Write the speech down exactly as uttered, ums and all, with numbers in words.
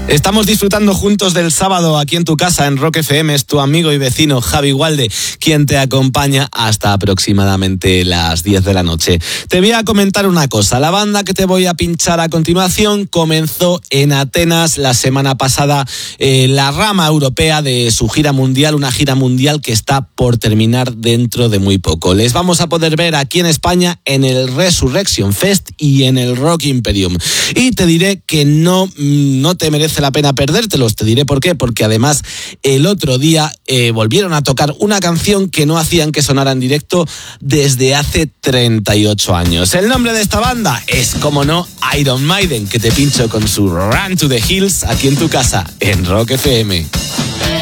Estamos disfrutando juntos del sábado aquí en tu casa en Rock F M. Es tu amigo y vecino Javi Gualde quien te acompaña hasta aproximadamente las diez de la noche. Te voy a comentar una cosa. La banda que te voy a pinchar a continuación comenzó en Atenas la semana pasada eh, la rama europea de su gira mundial, una gira mundial que está por terminar dentro de muy poco. Les vamos a poder ver aquí en España en el Resurrection Fest y en el Rock Imperium. Y te diré que no, no te merece la pena perdértelos. Te diré por qué, porque además el otro día eh, volvieron a tocar una canción que no hacían que sonara en directo desde hace treinta y ocho años. El nombre de esta banda es, como no, Iron Maiden, que te pincho con su Run to the Hills aquí en tu casa en Rock F M.